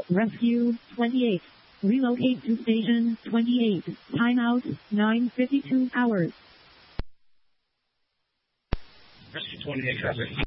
Rescue 28. Relocate to Station 28. Timeout 9:52 hours. Rescue 28 traffic.